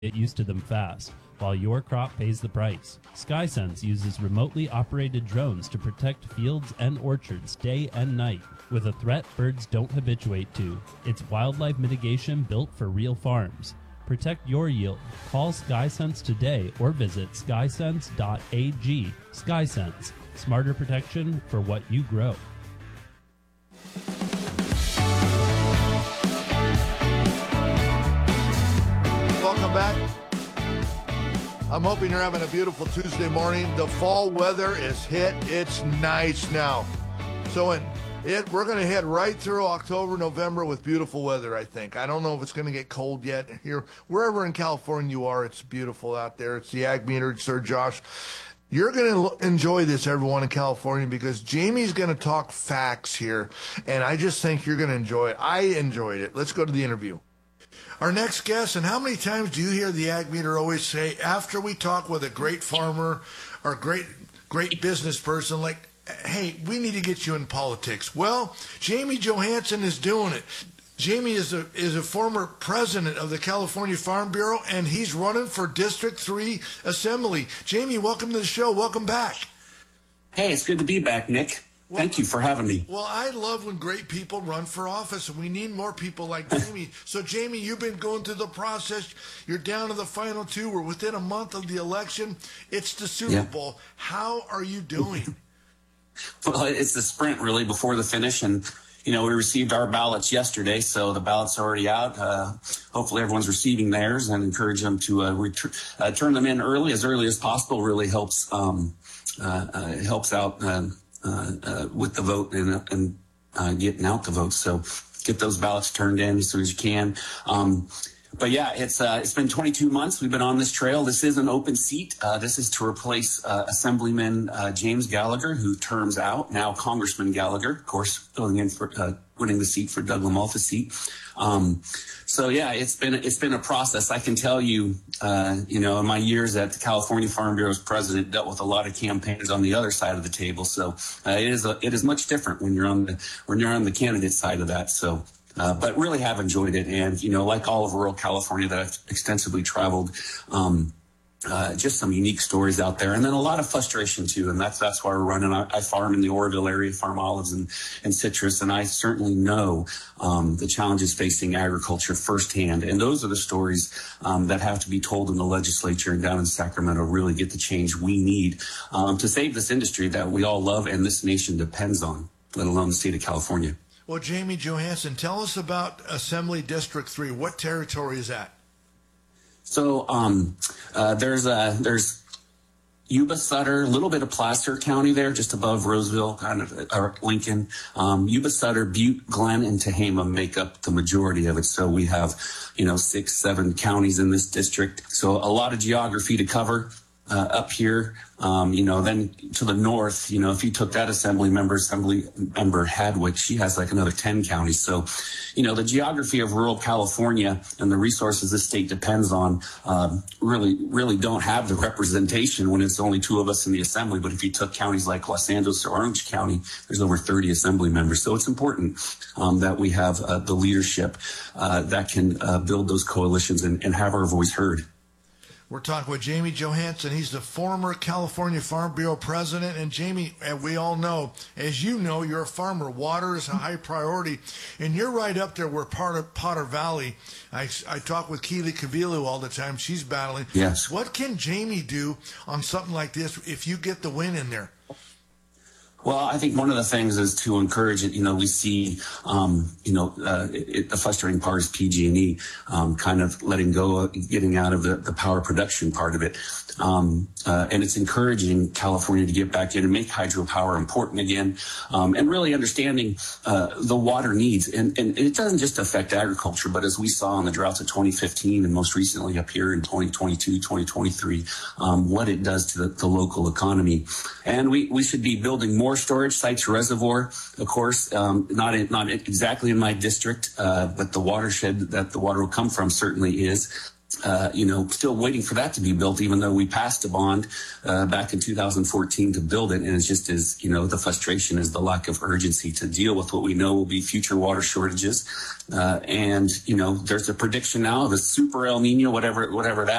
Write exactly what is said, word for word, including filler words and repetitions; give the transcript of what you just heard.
Get used to them fast, while your crop pays the price. SkySense uses remotely operated drones to protect fields and orchards day and night with a threat birds don't habituate to. It's wildlife mitigation built for real farms. Protect your yield. Call SkySense today or visit skysense dot a g. SkySense, smarter protection for what you grow. Welcome back. I'm hoping you're having a beautiful Tuesday morning. The fall weather is hit. It's nice now. So in it, we're going to head right through October, November with beautiful weather, I think. I don't know if it's going to get cold yet. Here, wherever in California you are, it's beautiful out there. It's the Ag Meter, Sir Josh. You're going to enjoy this, everyone in California, because Jamie's going to talk facts here, and I just think you're going to enjoy it. I enjoyed it. Let's go to the interview. Our next guest, and how many times do you hear the Ag Meter always say, after we talk with a great farmer or great great business person, like, hey, we need to get you in politics. Well, Jamie Johansson is doing it. Jamie is a is a former president of the California Farm Bureau, and he's running for District three Assembly. Jamie, welcome to the show. Welcome back. Hey, it's good to be back, Nick. Well, Thank you for having me. Well, I love when great people run for office, and we need more people like Jamie. So, Jamie, you've been going through the process. You're down to the final two. We're within a month of the election. It's the Super Yeah. Bowl. How are you doing? Well, it's the sprint, really, before the finish. And, you know, we received our ballots yesterday, so the ballots are already out. Uh, hopefully everyone's receiving theirs, and encourage them to uh, ret- uh, turn them in early, as early as possible. Really helps um, uh, uh, helps out uh, uh, uh, with the vote and, and uh, getting out the vote. So get those ballots turned in as soon as you can. Um, But yeah, it's uh, it's been twenty-two months. We've been on this trail. This is an open seat. Uh, this is to replace uh, Assemblyman uh, James Gallagher, who terms out. Now Congressman Gallagher, of course, filling in for uh, winning the seat for Doug LaMalfa's seat. Um, so yeah, it's been it's been a process. I can tell you, uh, you know, in my years at the California Farm Bureau as president, dealt with a lot of campaigns on the other side of the table. So uh, it is a, it is much different when you're on the when you're on the candidate side of that. So. Uh, but really have enjoyed it. And, you know, like all of rural California that I've extensively traveled, um, uh, just some unique stories out there. And then a lot of frustration, too. And that's that's why we're running. I, I farm in the Oroville area, farm olives and, and citrus. And I certainly know um, the challenges facing agriculture firsthand. And those are the stories um, that have to be told in the legislature and down in Sacramento, really get the change we need um, to save this industry that we all love and this nation depends on, let alone the state of California. Well, Jamie Johansson, tell us about Assembly District three. What territory is that? So um, uh, there's uh, there's Yuba Sutter, a little bit of Placer County there, just above Roseville, kind of or Lincoln. Um, Yuba Sutter, Butte, Glen, and Tehama make up the majority of it. So we have, you know, six, seven counties in this district. So a lot of geography to cover. Uh, up here, um, you know, then to the north, you know, if you took that assembly member, assembly member Hadwick, she has like another ten counties. So, you know, the geography of rural California and the resources this state depends on um, really, really don't have the representation when it's only two of us in the assembly. But if you took counties like Los Angeles or Orange County, there's over thirty assembly members. So it's important um, that we have uh, the leadership uh, that can uh, build those coalitions and, and have our voice heard. We're talking with Jamie Johansson. He's the former California Farm Bureau president. And Jamie, and we all know, as you know, you're a farmer. Water is a high priority. And you're right up there where part of Potter Valley. I, I talk with Keely Cavillo all the time. She's battling. Yes. What can Jamie do on something like this if you get the win in there? Well, I think one of the things is to encourage it. You know, we see, um, you know, uh, it, the frustrating part is P G and E um, kind of letting go, getting out of the, the power production part of it. Um, uh, and it's encouraging California to get back in and make hydropower important again, um, and really understanding uh, the water needs. And, and it doesn't just affect agriculture, but as we saw in the droughts of twenty fifteen and most recently up here in twenty twenty-two, twenty twenty-three, um, what it does to the, the local economy. And we, we should be building more storage sites, reservoir, of course, um, not in, not exactly in my district, uh, but the watershed that the water will come from certainly is. Uh, you know, still waiting for that to be built, even though we passed a bond uh, back in two thousand fourteen to build it. And it's just as, you know, the frustration is the lack of urgency to deal with what we know will be future water shortages. Uh, and, you know, there's a prediction now of a super El Nino, whatever, whatever that